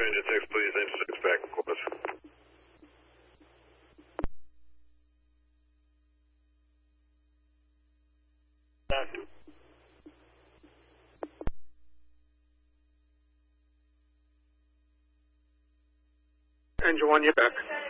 Engine 6, please. Engine 6 back, of course. Engine 1, you're back.